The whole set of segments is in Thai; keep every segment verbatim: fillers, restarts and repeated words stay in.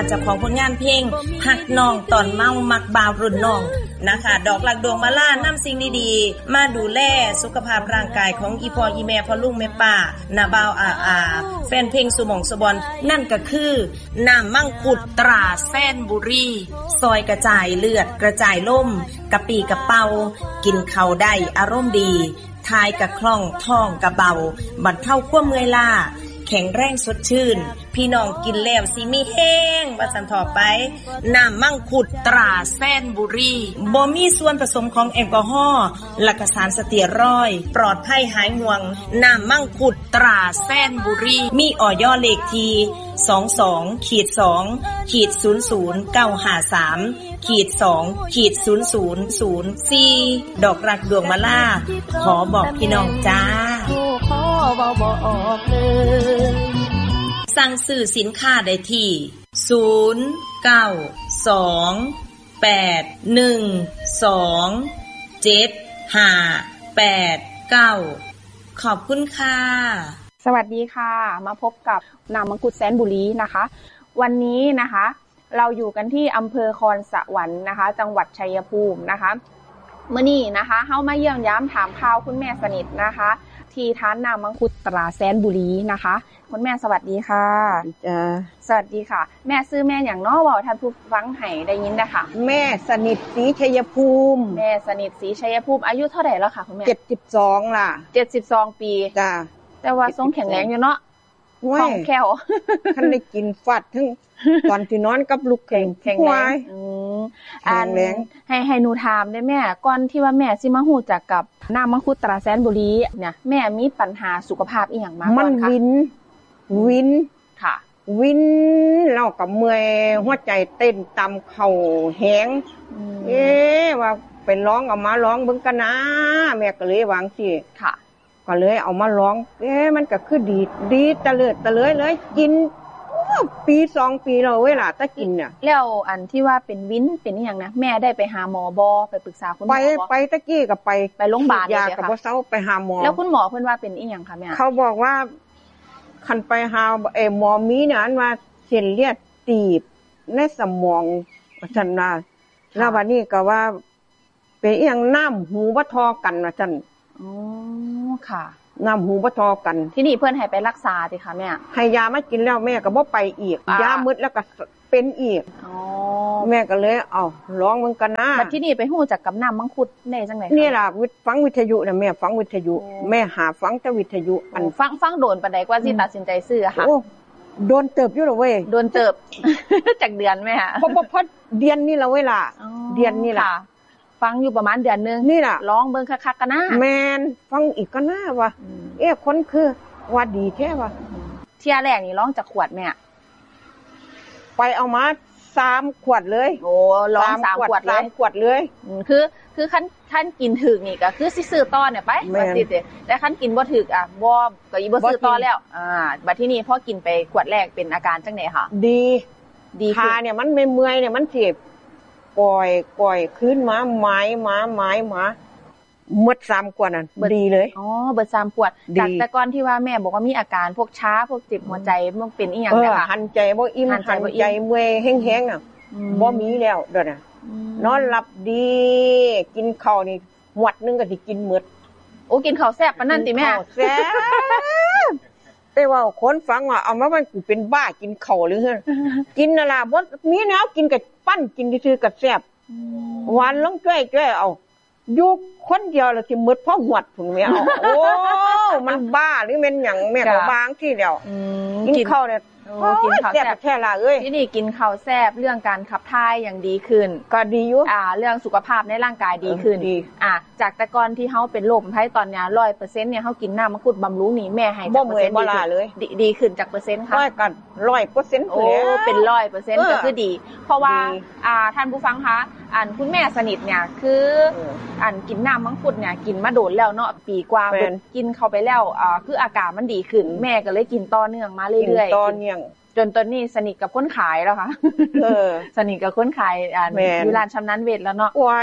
เจ้าของผลงานเพลงหักน้องตอนเมามักบ่าวรุ่นน้องนะคะดอกหลักดวงมาล่านำสิ่งดีๆมาดูแลสุขภาพร่างกายของอีพ่ออีแม่พ่อลุงแม่ป้านาบ่าวอาอาแฟนเพลงสุหม่องสุบอนนั่นก็คือน้ำมังคุดตราแซนบุรีซอยกระจายเลือดกระจายล่มกะปีกะเป่ากินข้าวได้อารมณ์ดีทายกะคล่องท้องกะเบาบรรเทาความเมื่อยล้าแข็งแรงสดชื่นพี่น้องกินแล้วสิมีแห้งว่าสันต่อไปน้ำมังคุดตราแซนบุรีบ่มีส่วนผสมของแอลกอฮอล์และก็สารสเตียรอยด์ปลอดภัยหายห่วงน้ำมังคุดตราแซนบุรีมีอย.เลขที่ สองสอง สอง ศูนย์ ศูนย์ เก้า ห้า สาม สอง ศูนย์ ศูนย์ ศูนย์ สี่ ดอกรักดวงมะล่าขอบอกพี่น้องจ้าขอบอกเลยสั่งซื้อสินค้าได้ที่ศูนย์ เก้า สอง แปด หนึ่ง สอง เจ็ด ห้า แปด เก้าขอบคุณค่ะสวัสดีค่ะมาพบกับน้ำมังคุดแสนบุรีนะคะวันนี้นะคะเราอยู่กันที่อำเภอคอนสวรรค์นะคะจังหวัดชัยภูมินะคะเมื่อนี้นะคะเฮามาเยี่ยมย้ำถามข่าวคุณแม่สนิทนะคะที่ร้านน้ำมังคุดตราแสนบุรีนะคะคุณแม่สวัสดีค่ะจ้าสวัสดีค่ะแม่ซื้อแม่อย่างน้อว่าท่านผู้ฟังให้ได้ยินนะคะแม่สนิทศรีชัยภูมิแม่สนิทศรีชัยภูมิอายุเท่าไหร่แล้วคะคุณแม่เจ็ดสิบสองล่ะเจ็ดสิบสองปีจ้าแต่ว่าทรงแข็งแรงอยู่เนาะคล่องแคล่วท่านได้กินฟัดทั้งตอนที่นอนกับลูกแข็งแข็งแรงอือแข็งแรงให้ให้หนูถามได้แม่ก่อนที่ว่าแม่สิมาฮู้จักกับน้ำมังคุดตราแสนบุรีเนี่ยแม่มีปัญหาสุขภาพอีหยังมาก่อนคะมันวินวินค่ะวินแล้วก็เมื่อยหัวใจเต้นต่ำเข่าแหงเอ๊ะว่าไปร้องเอามาร้องเบิ่งกันนะแม่ก็เลยวางสิค่ะก็เลยเอามาร้องเอ๊ะมันก็คือดีดีตะเลิดตะเลยเลยกินปีสองปีแล้วเวลาตะกินเนี่ยแล้วอันที่ว่าเป็นวินเป็นอีหยังนะแม่ได้ไปหาหมอบ่ไปปรึกษาคุณหมอบ่ไปไปตะกี้ก็ไปไปโรงพยาบาลยาก็บ่เซาไปหาหมอแล้วคุณหมอเพิ่นว่าเป็นอีหยังคะแม่เขาบอกว่าคันไปหาเอ่อหมอมีเนี่ยอันว่าเส้นเลือดตีบในสมองว่าซั่นน่ะแล้วบัดนี้ก็ว่าเป็นอีหยังน้ำหูบ่ทอกันว่าซั่นอ๋อค่ะน้ำหูบ่ทอกันที่นี่เพิ่นให้ไปรักษาติค่ะแม่ให้ยามากินแล้วแม่ก็บ่ไปอีกยามึดแล้วก็เป็นอีกอ๋อแม่ก็เลยเอ้าลองมึงกันนะบัดที่นี่ไปฮู้จักกับน้ำมังคุดได้จังได๋นี่ล่ะฟังวิทยุน่ะแม่ฟังวิทยุแม่หาฟังแต่วิทยุอันฟังฟังโดนปานใดกว่าสิตัดสินใจซื้อค่ะโอ้โดนเติบอยู่ล่ะเว้ยโดนเติบจักเดือนแม่บ่บ่พอเดือนนี้ล่ะเว้ยล่ะเดือนนี้ล่ะฟังอยู่ประมาณเดือนนึงนี่ล่ะร้องเบิ่งคักๆกันนะแม่นฟังอีกก็น่าว่าเอ๊ะคนคือว่าดีแท้ว่าเที่ยแรกนี่ร้องจักขวดแม่ไปเอามาสามขวดเลยโอ้ร้องสามขวดเลยสามขวดเลยคือคือคันคันกินถึกนี่ก็คือสิซื้อต่อเนี่ยไปว่าสิแต่คันกินบ่ถึกอ่ะบ่ก็อีบ่ซื้อต่อแล้วอ่าบัดทีนี้พอกินไปขวดแรกเป็นอาการจังได๋คะดีดีขาเนี่ยมันไม่เมื่อยเนี่ยมันเจ็บปล่อยปล่อยขึ้นมาไม้หมาไม้หมาหมดสามขวดนั่นดีเลยอ๋อเบิดสามขวดจากแต่ก่อนที่ว่าแม่บอกว่ามีอาการพวกช้าพวกเจ็บหัวใจมันเป็นอีหยังนะคะหันใจบ่อิ่มหันใจเมื่อยแห้งๆอ่ะบ่มีแล้วเด้อน่ะนอนหลับดีกินข้าวนี่หวดนึงก็สิกินหมดโอ้กินข้าวแซ่บปานนั้นติแม่แซ่บแต่ว่าคนฟังว่าเอามามันกูเป็นบ้ากินข้าวหรือเฮ้ยกินน่ะล่ะบ่มีแนวกินก็ปั้นกินซื่อๆก็แซ่บหวานลงจ้อยๆเอาอยู่คนเดียวแล้วสิหมดเพราะหวดพุ่นแม่เอาโอ้มันบ้าหรือแม่นหยังแม่ก็บางที่แล้วกินข้าวเนี่ยกินข้าวแซ่บแท้ล่ะเอ้ยที่นี่กินข้าวแซ่บเรื่องการขับถ่ายอย่างดีขึ้นก็ดีอยู่อ่าเรื่องสุขภาพในร่างกายดีขึ้นอ่าจากแต่ก่อนที่เฮาเป็นโรคไข้ตอนเนี้ย ร้อยเปอร์เซ็นต์ เนี่ยเฮากินน้ำมังคุดบำรุงนี่แม่ให้จักเปอร์เซ็นต์ดีดีขึ้นจากเปอร์เซ็นต์ค่ะร้อยกัน หนึ่งร้อยเปอร์เซ็นต์โอ้เป็น หนึ่งร้อยเปอร์เซ็นต์ ก็คือดีเพราะว่าอ่าท่านผู้ฟังคะอันคุณแม่สนิทเนี่ยคืออันกินน้ำมังคุดเนี่ยกินมาโดนแล้วเนาะปีกว่ากินเข้าไปแล้วอ่าคืออาการมันดีขึ้นแม่ก็เลยกินต่อเนื่องมาเรื่อยๆต่อเนื่องจนตอนนี้สนิทกับคนขายแล้วค่ะเออสนิทกับคนขายอ่าอยู่ร้านชำนาญเวทแล้วเนาะโอ้ย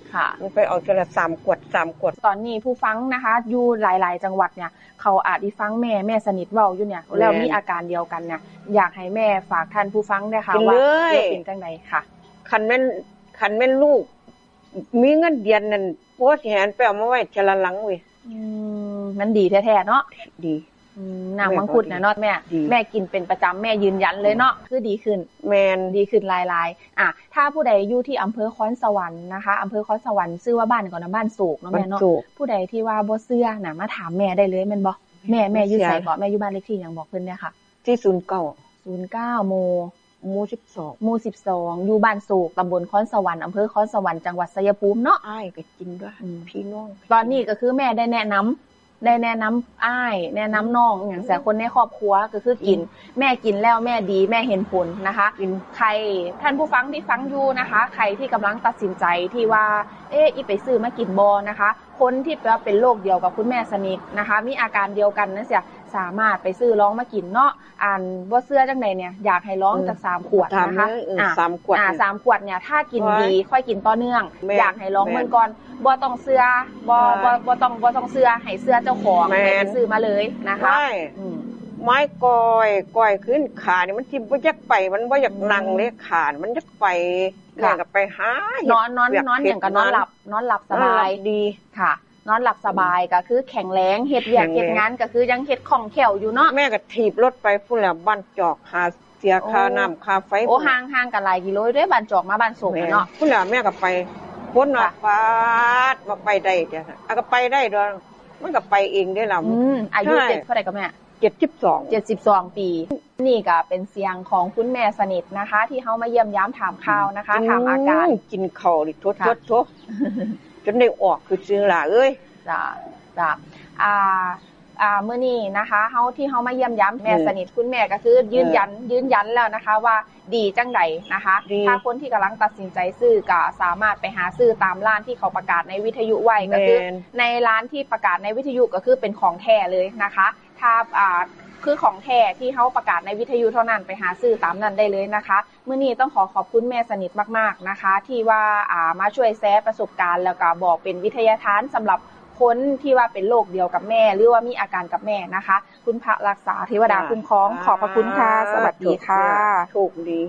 ค่ะมันไปเอาทีละสามขวดสามขวดตอนนี้ผู้ฟังนะคะอยู่หลายๆจังหวัดเนี่ยเขาอาจสิฟังแม่แม่สนิทเว้าอยู่เนี่ยแล้วมีอาการเดียวกันเนี่ยอยากให้แม่ฝากท่านผู้ฟังด้วยค่ะว่าเรื่องเป็นจังได๋ค่ะคันแม่นคันแม่นลูกมีเงินเดือนนั่นโพสิแหนไปเอามาไว้ทีละหลังเว้ยอืมมันดีแท้ๆเนาะดีอืมน้ำมังคุดน่ะเนาะแม่แม่กินเป็นประจำแม่ยืนยันเลยเนาะคือดีขึ้นแม่นดีขึ้นหลายๆอ่ะถ้าผู้ใดอยู่ที่อำเภอคอนสวรรค์นะคะอำเภอคอนสวรรค์ชื่อว่าบ้านก่อนนะบ้านโศกเนาะแม่เนาะผู้ใดที่ว่าบ่เชื่อน่ะมาถามแม่ได้เลยแม่นบ่แม่แม่อยู่ไสบ่แม่อยู่บ้านเลขที่หยังบอกเพิ่นเนี่ยค่ะที่ศูนย์เก้าศูนย์เก้าหมู่หมู่สิบสองหมู่สิบสองอยู่บ้านโศกตำบลคอนสวรรค์อำเภอคอนสวรรค์จังหวัดชัยภูมิเนาะอ้ายก็กินด้วยพี่น้องตอนนี้ก็คือแม่ได้แนะนำได้แนะนำอ้ายแนะนำน้องอย่างแต่คนในครอบครัวก็คือกินแม่กินแล้วแม่ดีแม่เห็นผลนะคะใครท่านผู้ฟังที่ฟังอยู่นะคะใครที่กำลังตัดสินใจที่ว่าเอ๊ะอีไปซื้อมากินบ่นะคะคนที่เป็นโรคเดียวกับคุณแม่สนิทนะคะมีอาการเดียวกันนั่นเสียสามารถไปซื้อลองมากินเนาะอ่านบ่เชื่อจังได๋เนี่ยอยากให้ลองจากสามขวดนะคะอ่าสามขวดอ่าสามขวดเนี่ยถ้ากินดีค่อยกินต่อเนื่องอยากให้ลองเบิ่งก่อนบ่ต้องเชื่อบ่บ่บ่ต้องบ่ต้องเชื่อให้เชื่อเจ้าของไปซื้อมาเลยนะคะอืมไม้ก้อยก้อยขึ้นขานี่มันสิบ่อยากไปมันบ่อยากนั่งเลยขามันอยากไปแม่ก็ไปหานอนนอนนอนหยังก็นอนหลับนอนหลับสบายดีค่ะนอนหลับสบายก็คือแข็งแรงเฮ็ดเวียกเฮ็ดงานก็คือยังเฮ็ดคล่องแคล่วอยู่เนาะแม่ก็ถีบรถไปพุ่นแล้วบ้านจอกหาเสียค่าน้ำค่าไฟโอ้ห่างๆกันหลายกิโลเด้บ้านจอกมาบ้านโศกเนาะพุ่นแล้วแม่ก็ไปพ้นน่ะฟาดมาไปได้จ้ะอ่ะก็ไปได้ดอกมันก็ไปเองได้ล่ะอืมอายุเจ็ดเท่าใดก็แม่เจ็ดสิบสองเจ็ดสิบสองปีนี่ก็เป็นเสียงของคุณแม่สนิทนะคะที่เฮามาเยี่ยมย้ำถามข่าวนะคะถามอาการกินข้าวนี่ทดๆๆจนได้ออกคือซื่อล่ะเอ้ยจ้ะจ้ะอ่าอ่ามื้อนี้นะคะเฮาที่เฮามาเยี่ยมย้ำแม่สนิทคุณแม่ก็คือยืนยันยืนยันแล้วนะคะว่าดีจังไดนะคะถ้าคนที่กำลังตัดสินใจซื้อก็สามารถไปหาซื้อตามร้านที่เขาประกาศในวิทยุไว้ก็คือในร้านที่ประกาศในวิทยุก็คือเป็นของแท้เลยนะคะถ้าอ่าคือของแท้ที่เฮาประกาศในวิทยุเท่านั้นไปหาซื้อตามนั้นได้เลยนะคะมื้อนี้ต้องขอขอบคุณแม่สนิทมากๆนะคะที่ว่าอ่ามาช่วยแชร์ประสบการณ์แล้วก็บอกเป็นวิทยาทานสำหรับคนที่ว่าเป็นโรคเดียวกับแม่หรือว่ามีอาการกับแม่นะคะคุณพระรักษาเทวดาคุ้มครองขอบพระคุณค่ะสวัสดีค่ะโชคดี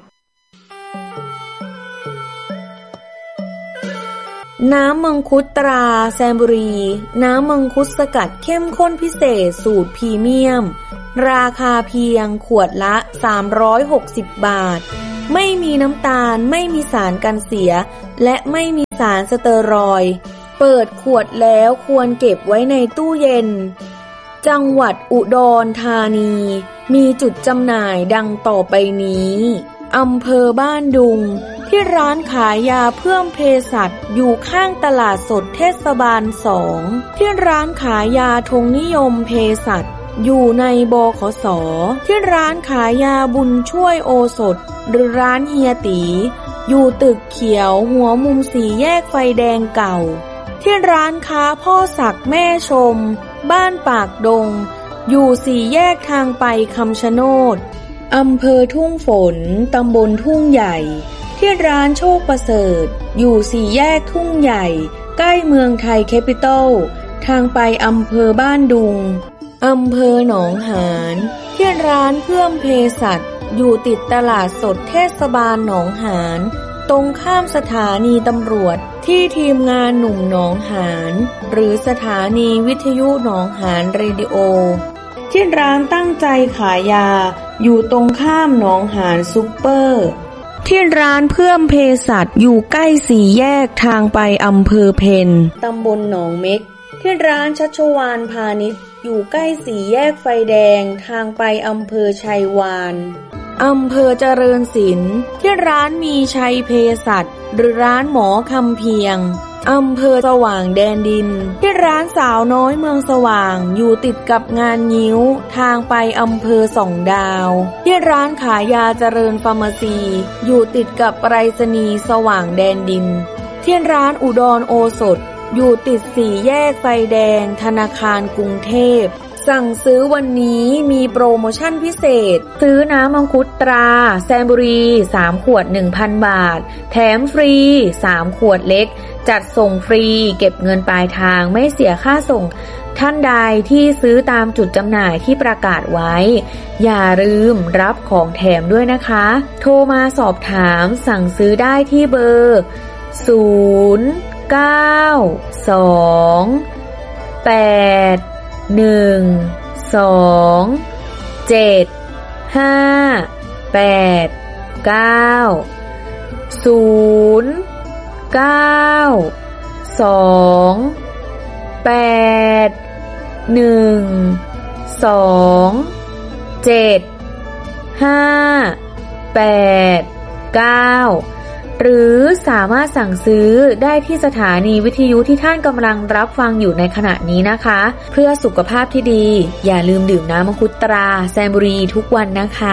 น้ำมังคุดตราแซมบุรีน้ำมังคุดสกัดเข้มข้นพิเศษสูตรพรีเมียมราคาเพียงขวดละสามร้อยหกสิบบาทไม่มีน้ำตาลไม่มีสารกันเสียและไม่มีสารสเตอรอยด์เปิดขวดแล้วควรเก็บไว้ในตู้เย็นจังหวัดอุดรธานีมีจุดจำหน่ายดังต่อไปนี้อำเภอบ้านดุงที่ร้านขายยาเพิ่มเภสัชอยู่ข้างตลาดสดเทศบาลสองที่ร้านขายยาธงนิยมเภสัชอยู่ในบขส.ที่ร้านขายยาบุญช่วยโอสถหรือร้านเฮียตีอยู่ตึกเขียวหัวมุมสี่แยกไฟแดงเก่าที่ร้านค้าพ่อศักดิ์แม่ชมบ้านปากดงอยู่สี่แยกทางไปคำชะโนดอำเภอทุ่งฝนตำบลทุ่งใหญ่ที่ร้านโชคประเสริฐอยู่สี่แยกทุ่งใหญ่ใกล้เมืองไทยแคปิตอลทางไปอำเภอบ้านดุงอำเภอหนองหานที่ร้านเพื่อมเภสัชอยู่ติดตลาดสดเทศบาลหนองหานตรงข้ามสถานีตำรวจที่ทีมงานหนุ่มหนองหานหรือสถานีวิทยุหนองหานเรดิโอที่ร้านตั้งใจขายยาอยู่ตรงข้ามหนองหานซุปเปอร์ที่ร้านเพื่อมเภสัชอยู่ใกล้สี่แยกทางไปอำเภอเพ็ญตำบลหนองเม็กที่ร้านชัชวาลพาณิชย์อยู่ใกล้สี่แยกไฟแดงทางไปอำเภอชัยวาลอำเภอเจริญศิลป์ที่ร้านมีชัยเภสัชหรือร้านหมอคำเพียงอำเภอสว่างแดนดินที่ร้านสาวน้อยเมืองสว่างอยู่ติดกับงานงิ้วทางไปอำเภอสองดาวที่ร้านขายยาเจริญฟาร์มาซีอยู่ติดกับไปรษณีย์สว่างแดนดินที่ร้านอุดรโอสถอยู่ติดสี่แยกไฟแดงธนาคารกรุงเทพสสั่งซื้อวันนี้มีโปรโมชั่นพิเศษซื้อน้ำมังคุดตราแซมบุรีสามขวด หนึ่งพัน บาทแถมฟรีสามขวดเล็กจัดส่งฟรีเก็บเงินปลายทางไม่เสียค่าส่งท่านใดที่ซื้อตามจุดจำหน่ายที่ประกาศไว้อย่าลืมรับของแถมด้วยนะคะโทรมาสอบถามสั่งซื้อได้ที่เบอร์ศูนย์ เก้า สอง แปด หนึ่ง สอง เจ็ด ห้า แปด เก้า ศูนย์ เก้า สอง แปด หนึ่ง สอง เจ็ด ห้า แปด เก้าหรือสามารถสั่งซื้อได้ที่สถานีวิทยุที่ท่านกำลังรับฟังอยู่ในขณะนี้นะคะเพื่อสุขภาพที่ดีอย่าลืมดื่มน้ำมังคุดตราแซมบุรีทุกวันนะคะ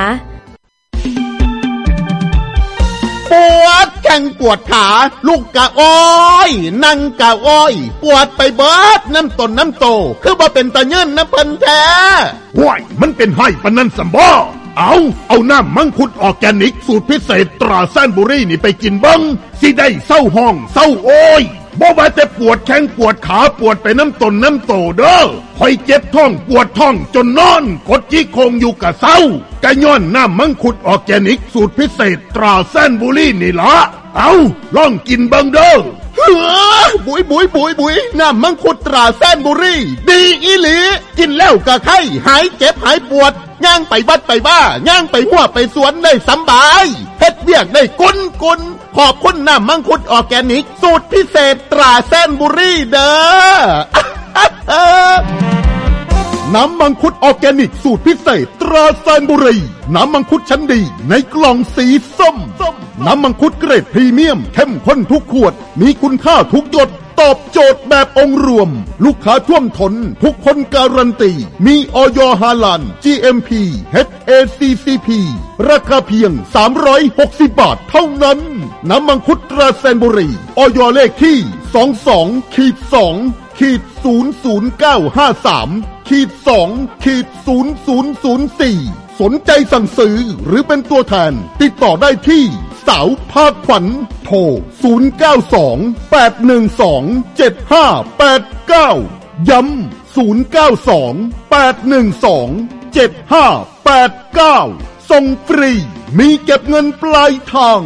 ปวดแข้งปวดขาลูกกะอ้อยนั่งกะอ้อยปวดไปเบิดน้ำตนน้ำโตคือบ่เป็นตะเงินน้ำเพิ่นแท้ว้ายมันเป็นไห้ปานนั้นสัมบ่เอาเอาน้ำมังคุดออร์แกนิกสูตรพิเศษตราแซนบุรีนี่ไปกินเบิ้งสิได้เศร้าห้องเศร้าโอยบ่ว่าแต่ปวดแข้งปวดขาปวดไปน้ำตนน้ำโตเด้อคอยเจ็บท้องปวดท้องจนนอนกดจี้โคงอยู่กะเศร้ากะย้อนน้ำมังคุดออร์แกนิกสูตรพิเศษตราแซนบุรีนี่ละเอาลองกินเบิ้งเด้อเฮ้อบุยบุยบุยบุยน้ำมังคุดตราแซนบุรีดีอีหลีกินแล้วกะไข้หายเจ็บหายปวดย่างไปวัดไปบ้าย่างไปหัวไปสวนได้สบายเฮ็ดเวียกได้กุนกุนขอบคุณน้ำมังคุดออร์แกนิกสูตรพิเศษตราแซนบุรีเด้อน้ำมังคุดออร์แกนิกสูตรพิเศษตราแซนบุรีน้ำมังคุดชั้นดีในกล่องสีส้มน้ำมังคุดเกรดพรีเมียมเข้มข้นทุกขวดมีคุณค่าทุกหยดตอบโจทย์แบบองค์รวมลูกค้าท่วมท้นทุกคนการันตีมีอย.ฮาลาล จี เอ็ม พี เอช เอ ซี ซี พี ราคาเพียงสามร้อยหกสิบบาทเท่านั้นน้ำมังคุดตราแซนบุรีอย.เลขที่ สองสอง สอง ศูนย์ ศูนย์ เก้า ห้า สาม สอง ศูนย์ ศูนย์ ศูนย์ สี่สนใจสั่งซื้อหรือเป็นตัวแทนติดต่อได้ที่สาวภาคขวัญโทรศูนย์ เก้า สอง แปด หนึ่ง สอง เจ็ด ห้า แปด เก้าย้ำศูนย์ เก้า สอง แปด หนึ่ง สอง เจ็ด ห้า แปด เก้าส่งฟรีมีเก็บเงินปลายทาง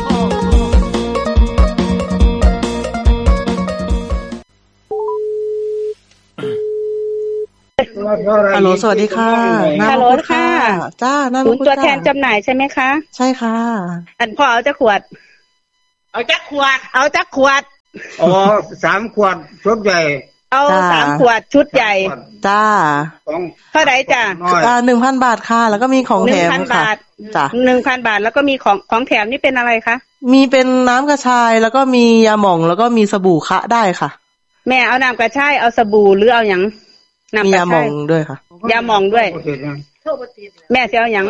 ฮัลโหลสวัสดีค่ะฮัลโหลค่ะจ้าน้ำคุณตัวแทนจำหน่ายใช่ไหมคะใช่ค่ะอันพ่อเอาจักขวดเอาจักขวดเอาจักขวดอ๋อสามขวดชุดใหญ่เอาสามขวดชุดใหญ่จ้าเท่าไหร่จ้าอ่าหนึ่งพันบาทค่ะแล้วก็มีของแถมค่ะจ้าหนึ่งพันบาทแล้วก็มีของของแถมนี่เป็นอะไรคะมีเป็นน้ำกระชายแล้วก็มียาหม่องแล้วก็มีสบู่คะได้ค่ะแม่เอาน้ำกระชายเอาสบู่หรือเอาอย่างมียาหม่องด้วยค่ะยาหม่องด้วยแม่จะเอาอย่าง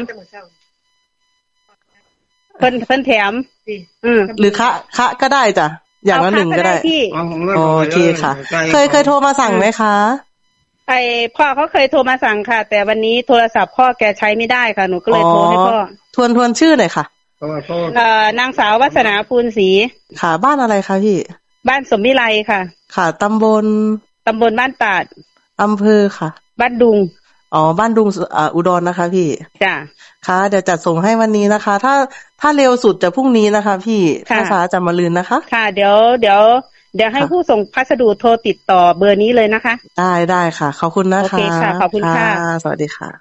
เพิ่นเพิ่นแถมอืมหรือคะคะก็ได้จ้ะอย่างละหนึ่งก็ได้โอเคค่ะเคยเคยโทรมาสั่งไหมคะไอพ่อเขาเคยโทรมาสั่งค่ะแต่วันนี้โทรศัพท์พ่อแกใช้ไม่ได้ค่ะหนูก็เลยโทรให้พ่อทวนทวนชื่อหน่อยค่ะเอ่อนางสาววัฒนาภูลศรีค่ะบ้านอะไรคะพี่บ้านสมวิไลค่ะค่ะตำบลตำบลบ้านตาดอำเภอค่ะบ้านดุงอ๋อบ้านดุงอ่าอุดรนะคะพี่จ้ะค่ะเดี๋ยวจัดส่งให้วันนี้นะคะถ้าถ้าเร็วสุดจะพรุ่งนี้นะคะพี่ถ้าช้าจะมะรืนนะคะค่ะเดี๋ยวเดี๋ยวเดี๋ยวให้ผู้ส่งพัสดุโทรติดต่อเบอร์นี้เลยนะคะได้ได้ค่ะขอบคุณนะคะโอเคค่ะขอบคุณค่ะสวัสดีค่ะ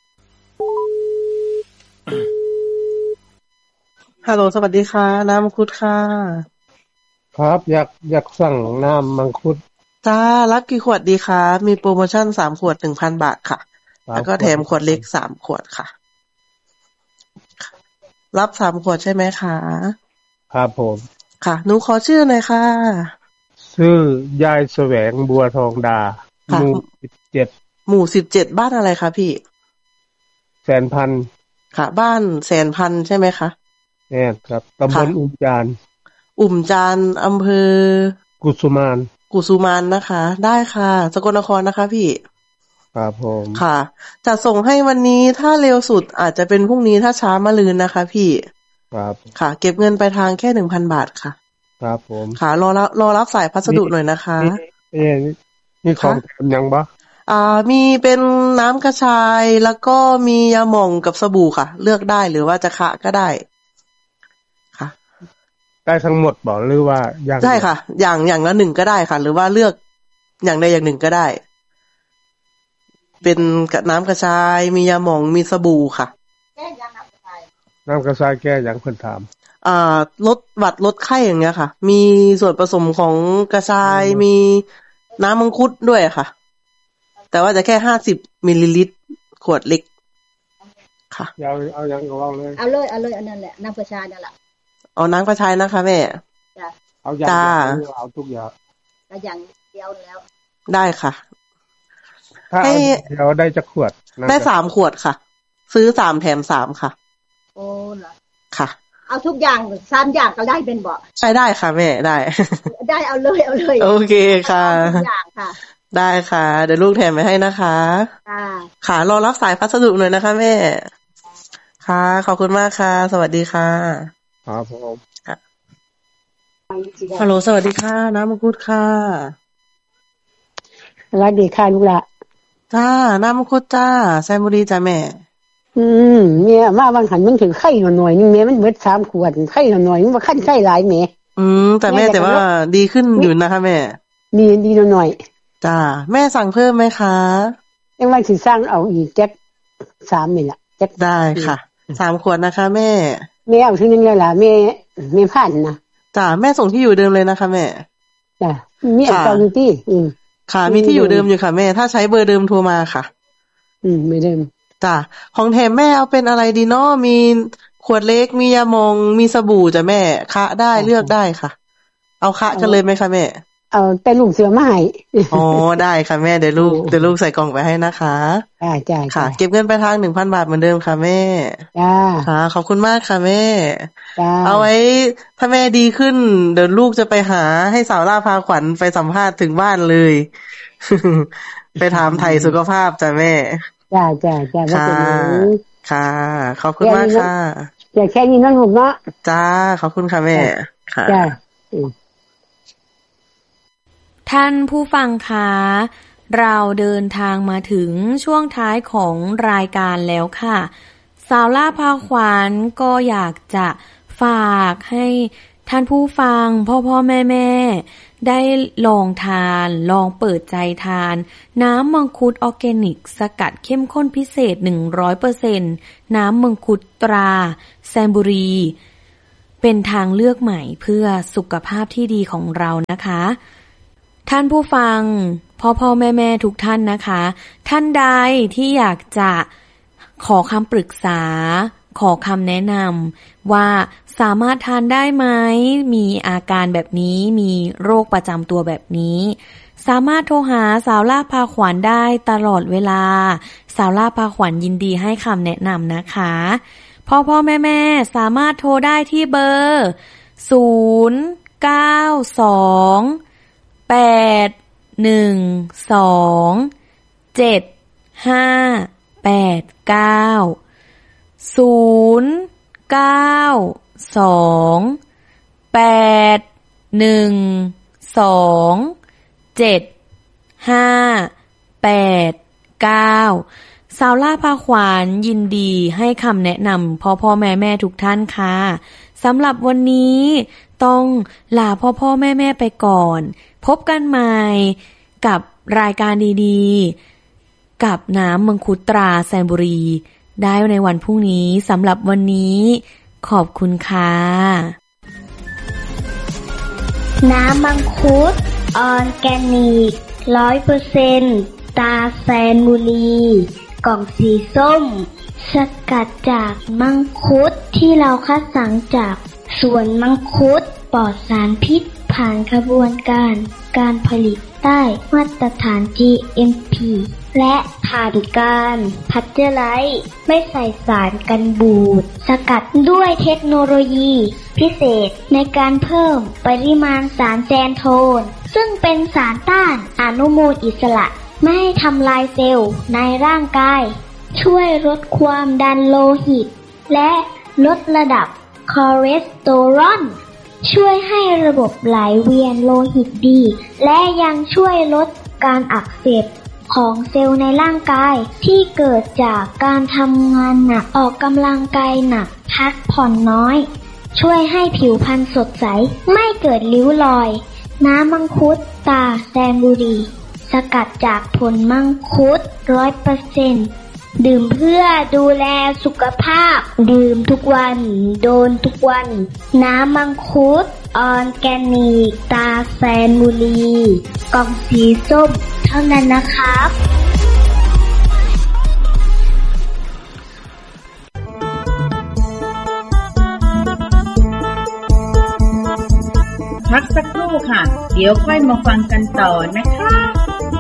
ฮัลโหลสวัสดีค่ะน้ำมังคุดค่ะครับอยากอยากสั่งน้ำมังคุดจ้ารับกี่ขวดดีคะมีโปรโมชั่นสามขวด หนึ่งพัน บาทค่ะแล้วก็แถมขวดเล็กสามขวดค่ะรับสามขวดใช่ไหมคะครับผมค่ะหนูขอชื่อหน่อยค่ะชื่อยายแสวงบัวทองดาหมู่สิบเจ็ดหมู่สิบเจ็ดบ้านอะไรคะพี่แสนพันค่ะบ้านแสนพันใช่ไหมคะแน่ครับตำบลอุ่มจานอุ่มจานอำเภอกุสุมานกุสุมานนะคะได้ค่ะสกลนครนะคะพี่ครับผมค่ะจะส่งให้วันนี้ถ้าเร็วสุดอาจจะเป็นพรุ่งนี้ถ้าช้ามะรืนนะคะพี่ครับค่ะเก็บเงินไปทางแค่ หนึ่งพัน บาทค่ะครับผมค่ะรอรับรอรับสายพัสดุหน่อยนะคะเอ๊ะนี่ของแถมยังบ่อ่ามีเป็นน้ำกระชายแล้วก็มียาหม่องกับสบู่ค่ะเลือกได้หรือว่าจะคะก็ได้ค่ะได้ทั้งหมดบ่หรือว่าอย่างได้ค่ะอย่างอย่างละหนึ่งก็ได้ค่ะหรือว่าเลือกอย่างใดอย่างหนึ่งก็ได้เป็นน้ำกระชายมียาหม่องมีสบู่ค่ะน้ำกระชายแก้อย่างเพิ่นถามอ่าลดหวัดลดไข้อย่างเงี้ยค่ะมีส่วนผสมของกระชายมีน้ำมังคุดด้วยค่ะแต่ว่าจะแค่ห้าสิบมิลลิลิตรขวดเล็กค่ะเอาเอาอย่างก็เอาเลยเอาเลยเอาเลยอันนั้นแหละน้ำกระชายนั่นแหละเอาน้ำกระชายนะคะแม่จ้ะเอาอย่างเอาทุกอย่างเอาอย่างเดียวแล้วได้ค่ะถ้าเอาเดี๋ยวได้จะขวดได้สามขวดค่ะซื้อสามแถมสามค่ะโอ้เหรอค่ะเอาทุกอย่างสามอย่างก็ได้เป็นบ่ใช่ได้ค่ะแม่ได้ได้เอาเลยเอาเลยโอเคค่ะทุกอย่างค่ะได้ค่ะเดี๋ยวลูกแถมไปให้นะคะค่ะค่ะรอรับสายพัสดุหน่อยนะคะแม่ค่ะขอบคุณมากค่ะสวัสดีค่ะครับผมค่ะฮัลโหลสวัสดีค่ะน้ำมังคุดค่ะสวัสดีค่ะลูกละจ้าน้ำมังคุดจ้าแซมบุรีจ้าแม่อืมเมียมาบางหันมันถึงไข้หน่อยๆนึงเมียมันเบิดสามขวดไข้หน่อยๆมันบ่คันไข้หลายแม่อืมแต่แม่แต่ว่าดีขึ้นอยู่นะคะแม่มีดีหน่อยจ้าแม่สั่งเพิ่มไหมคะยังว่าสิสร้างเอาอีกแจ็คสามนี่ล่ะแจ็คได้ค่ะสามขวดนะคะแม่แม่เอาถึงนึงแล้วล่ะแม่แม่ผ่านนะจ้าแม่ส่งที่อยู่เดิมเลยนะคะแม่จ้ามีอันเก่าอยู่ที่อืมค่ะมีที่อยู่เดิมอยู่ค่ะแม่ถ้าใช้เบอร์เดิมโทรมาค่ะอืมไม่เดิมจ้าของแถมแม่เอาเป็นอะไรดีเนาะมีขวดเล็กมียาหม่องมีสบู่จ้ะแม่คะได้เลือกได้ค่ะเอาคะกันเลยไหมคะแม่เอาแต่ลูกเสือมาให้อ๋อได้ค่ะแม่เดี๋ยวลูกเดี๋ยวลูกใส่กล่องไปให้นะคะจ้าจ้าค่ะเก็บเงินไปทาง หนึ่งพัน บาทเหมือนเดิมค่ะแม่จ้าค่ะขอบคุณมากค่ะแม่จ้าเอาไว้ถ้าแม่ดีขึ้นเดี๋ยวลูกจะไปหาให้สาวล่าพาขวัญไปสัมภาษณ์ถึงบ้านเลยไปถามไถ่สุขภาพจ้ะแม่จ้าจ้าจ้าค่ะค่ะขอบคุณมากค่ะอย่าแค่นี้นะลูกเนาะจ้าขอบคุณค่ะแม่ค่ะจ้าท่านผู้ฟังคะเราเดินทางมาถึงช่วงท้ายของรายการแล้วค่ะสาวล่าพาขวัญก็อยากจะฝากให้ท่านผู้ฟังพ่อพ่อแม่แม่ได้ลองทานลองเปิดใจทานน้ำมังคุดออร์แกนิกสกัดเข้มข้นพิเศษ หนึ่งร้อยเปอร์เซ็นต์ น้ำมังคุดตราแซมบุรีเป็นทางเลือกใหม่เพื่อสุขภาพที่ดีของเรานะคะท่านผู้ฟังพ่อพ่อแม่แม่ทุกท่านนะคะท่านใดที่อยากจะขอคำปรึกษาขอคำแนะนำว่าสามารถทานได้ไหมมีอาการแบบนี้มีโรคประจำตัวแบบนี้สามารถโทรหาสาวล่าพาขวัญได้ตลอดเวลาสาวล่าพาขวัญยินดีให้คำแนะนำนะคะพ่อพ่อแม่แม่สามารถโทรได้ที่เบอร์ศูนย์ เก้า สอง แปด หนึ่ง สอง เจ็ด ห้า แปด เก้า ศูนย์ เก้า สอง แปด หนึ่ง สอง เจ็ด ห้า แปด เก้าสาวล่าพาขวัญยินดีให้คำแนะนำพ่อพ่อแม่แม่ทุกท่านค่ะสำหรับวันนี้ต้องลาพ่อพ่อแม่แม่ไปก่อนพบกันใหม่กับรายการดีๆกับน้ำมังคุดตราแซมบุรีได้ในวันพรุ่งนี้สำหรับวันนี้ขอบคุณค่ะน้ำมังคุดออร์แกนิก ร้อยเปอร์เซ็นต์ ตราแซมบุรีกล่องสีส้มสกัดจากมังคุดที่เราคัดสรรจากสวนมังคุดปลอดสารพิษผ่านกระบวนการการผลิตได้มาตรฐาน จี เอ็ม พี และผ่านการพัชเจอร์ไลซ์ไม่ใส่สารกันบูดสกัดด้วยเทคโนโลยีพิเศษในการเพิ่มปริมาณสารแซนโทนซึ่งเป็นสารต้านอนุมูลอิสระไม่ให้ทำลายเซลล์ในร่างกายช่วยลดความดันโลหิตและลดระดับคอเลสเตอรอลช่วยให้ระบบไหลเวียนโลหิตดีและยังช่วยลดการอักเสบของเซลล์ในร่างกายที่เกิดจากการทำงานหนักออกกำลังกายหนักพักผ่อนน้อยช่วยให้ผิวพรรณสดใสไม่เกิดริ้วรอยน้ำมังคุดตราแซนบุรีสกัดจากผลมังคุด ร้อยเปอร์เซ็นต์ ดื่มเพื่อดูแลสุขภาพดื่มทุกวันโดนทุกวันน้ำมังคุดออร์แกนิกตราแซนบุรีกล่องสีส้มเท่านั้นนะครับพักสักครู่ค่ะเดี๋ยวค่อยมาฟังกันต่อนะคะ